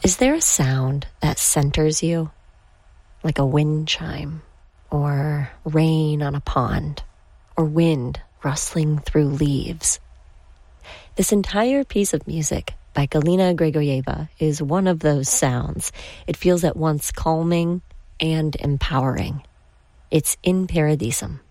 Is there a sound that centers you, like a wind chime, or rain on a pond, or wind rustling through leaves? This entire piece of music by Galina Grigorieva is one of those sounds. It feels at once calming and empowering. It's In Paradisum.